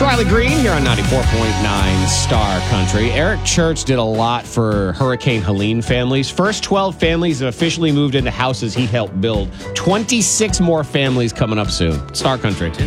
Riley Green here on 94.9 Star Country. Eric Church did a lot for Hurricane Helene families. First 12 families have officially moved into houses he helped build. 26 more families coming up soon. Star Country.